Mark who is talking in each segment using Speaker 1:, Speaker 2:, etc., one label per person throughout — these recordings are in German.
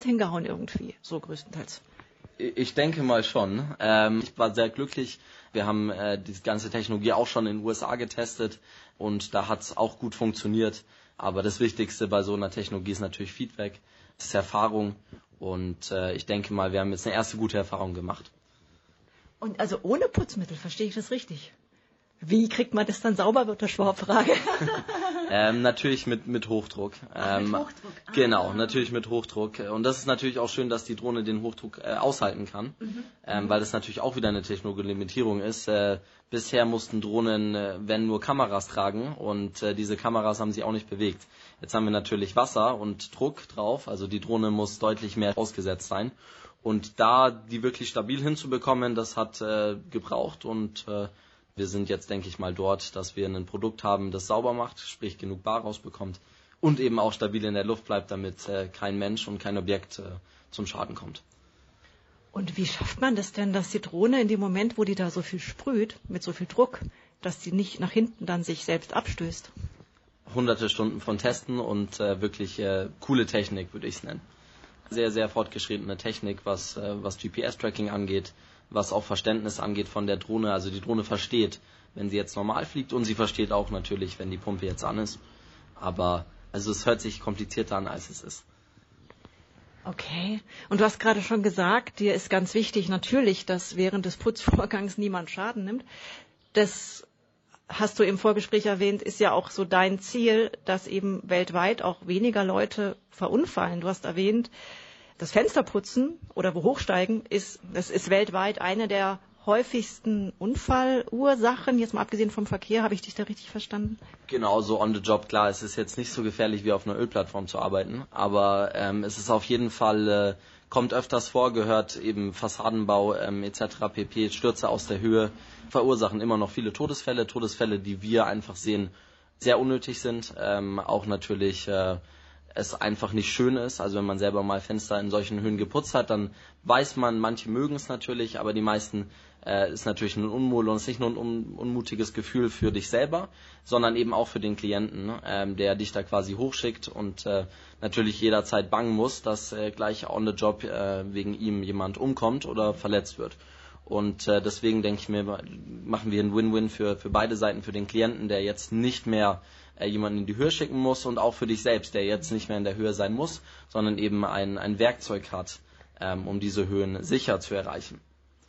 Speaker 1: hingehauen irgendwie, so größtenteils.
Speaker 2: Ich denke mal schon. Ich war sehr glücklich. Wir haben die ganze Technologie auch schon in den USA getestet und da hat es auch gut funktioniert. Aber das Wichtigste bei so einer Technologie ist natürlich Feedback, das ist Erfahrung und ich denke mal, wir haben jetzt eine erste gute Erfahrung gemacht.
Speaker 1: Und also ohne Putzmittel, verstehe ich das richtig? Wie kriegt man das dann sauber, wird das Schwab-Frage.
Speaker 2: Natürlich mit Hochdruck.
Speaker 1: Mit Hochdruck.
Speaker 2: Genau, natürlich mit Hochdruck. Und das ist natürlich auch schön, dass die Drohne den Hochdruck aushalten kann, weil das natürlich auch wieder eine Technologie-Limitierung ist. Bisher mussten Drohnen, wenn nur Kameras tragen und diese Kameras haben sich auch nicht bewegt. Jetzt haben wir natürlich Wasser und Druck drauf, also die Drohne muss deutlich mehr ausgesetzt sein. Und da die wirklich stabil hinzubekommen, das hat gebraucht und wir sind jetzt, denke ich mal, dort, dass wir ein Produkt haben, das sauber macht, sprich genug Bar rausbekommt und eben auch stabil in der Luft bleibt, damit kein Mensch und kein Objekt zum Schaden kommt.
Speaker 1: Und wie schafft man das denn, dass die Drohne in dem Moment, wo die da so viel sprüht, mit so viel Druck, dass die nicht nach hinten dann sich selbst abstößt?
Speaker 2: Hunderte Stunden von Testen und wirklich coole Technik, würde ich es nennen. Sehr, sehr fortgeschrittene Technik, was GPS-Tracking angeht, was auch Verständnis angeht von der Drohne. Also die Drohne versteht, wenn sie jetzt normal fliegt und sie versteht auch natürlich, wenn die Pumpe jetzt an ist. Aber also es hört sich komplizierter an, als es ist.
Speaker 1: Okay. Und du hast gerade schon gesagt, dir ist ganz wichtig natürlich, dass während des Putzvorgangs niemand Schaden nimmt. Das hast du im Vorgespräch erwähnt, ist ja auch so dein Ziel, dass eben weltweit auch weniger Leute verunfallen. Du hast erwähnt, das Fensterputzen oder Hochsteigen ist weltweit eine der häufigsten Unfallursachen. Jetzt mal abgesehen vom Verkehr, habe ich dich da richtig verstanden?
Speaker 2: Genau, so on the job, klar. Es ist jetzt nicht so gefährlich, wie auf einer Ölplattform zu arbeiten, aber es ist auf jeden Fall, kommt öfters vor, gehört eben Fassadenbau etc. pp. Stürze aus der Höhe verursachen immer noch viele Todesfälle, die wir einfach sehen, sehr unnötig sind. Auch natürlich es einfach nicht schön ist. Also wenn man selber mal Fenster in solchen Höhen geputzt hat, dann weiß man, manche mögen es natürlich, aber die meisten ist natürlich ein Unmut und es ist nicht nur ein unmutiges Gefühl für dich selber, sondern eben auch für den Klienten, der dich da quasi hochschickt und natürlich jederzeit bangen muss, dass gleich on the job wegen ihm jemand umkommt oder verletzt wird. Und deswegen denke ich mir, machen wir ein Win-Win für beide Seiten, für den Klienten, der jetzt nicht mehr jemanden in die Höhe schicken muss und auch für dich selbst, der jetzt nicht mehr in der Höhe sein muss, sondern eben ein Werkzeug hat, um diese Höhen sicher zu erreichen.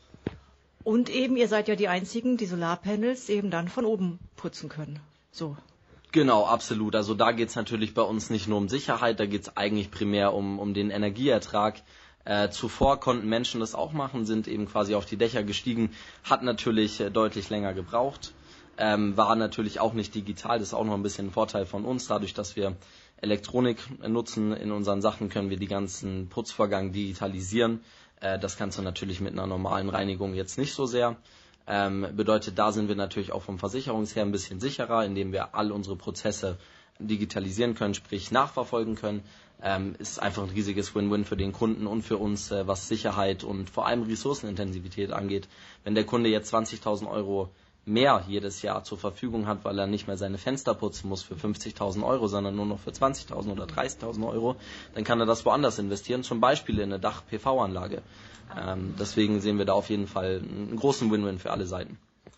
Speaker 1: Und eben, ihr seid ja die Einzigen, die Solarpanels eben dann von oben putzen können. So.
Speaker 2: Genau, absolut. Also da geht es natürlich bei uns nicht nur um Sicherheit, da geht es eigentlich primär um den Energieertrag. Zuvor konnten Menschen das auch machen, sind eben quasi auf die Dächer gestiegen, hat natürlich deutlich länger gebraucht, war natürlich auch nicht digital, das ist auch noch ein bisschen ein Vorteil von uns, dadurch, dass wir Elektronik nutzen in unseren Sachen, können wir die ganzen Putzvorgang digitalisieren. Das kannst du natürlich mit einer normalen Reinigung jetzt nicht so sehr. Bedeutet, da sind wir natürlich auch vom Versicherungsher ein bisschen sicherer, indem wir all unsere Prozesse digitalisieren können, sprich nachverfolgen können. Ist einfach ein riesiges Win-Win für den Kunden und für uns, was Sicherheit und vor allem Ressourcenintensivität angeht. Wenn der Kunde jetzt 20.000 Euro mehr jedes Jahr zur Verfügung hat, weil er nicht mehr seine Fenster putzen muss für 50.000 Euro, sondern nur noch für 20.000 oder 30.000 Euro, dann kann er das woanders investieren, zum Beispiel in eine Dach-PV-Anlage. Deswegen sehen wir da auf jeden Fall einen großen Win-Win für alle Seiten.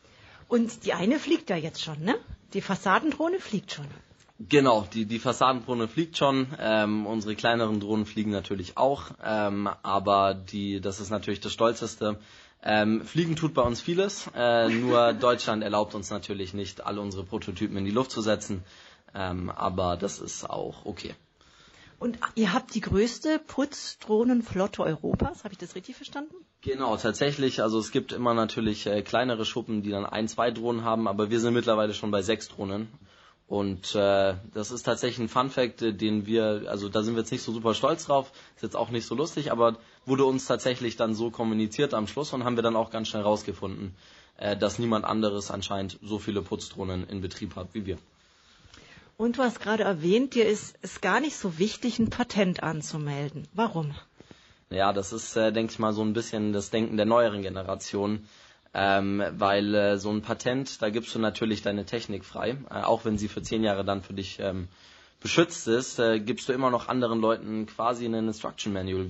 Speaker 1: Und die eine fliegt ja jetzt schon, ne? Die Fassadendrohne fliegt schon.
Speaker 2: Genau, die Fassadendrohne fliegt schon, unsere kleineren Drohnen fliegen natürlich auch, aber das ist natürlich das Stolzeste. Fliegen tut bei uns vieles, nur Deutschland erlaubt uns natürlich nicht, alle unsere Prototypen in die Luft zu setzen, aber das ist auch okay.
Speaker 1: Und ihr habt die größte Putzdrohnenflotte Europas, habe ich das richtig verstanden?
Speaker 2: Genau, tatsächlich, also es gibt immer natürlich kleinere Schuppen, die dann 1, 2 Drohnen haben, aber wir sind mittlerweile schon bei 6 Drohnen. Und das ist tatsächlich ein Funfact, den also da sind wir jetzt nicht so super stolz drauf, ist jetzt auch nicht so lustig, aber wurde uns tatsächlich dann so kommuniziert am Schluss und haben wir dann auch ganz schnell rausgefunden, dass niemand anderes anscheinend so viele Putzdrohnen in Betrieb hat wie wir.
Speaker 1: Und du hast gerade erwähnt, dir ist es gar nicht so wichtig, ein Patent anzumelden. Warum?
Speaker 2: Ja, das ist, denke ich mal, so ein bisschen das Denken der neueren Generation. Weil so ein Patent, da gibst du natürlich deine Technik frei, auch wenn sie für 10 Jahre dann für dich beschützt ist, gibst du immer noch anderen Leuten quasi einen Instruction Manual,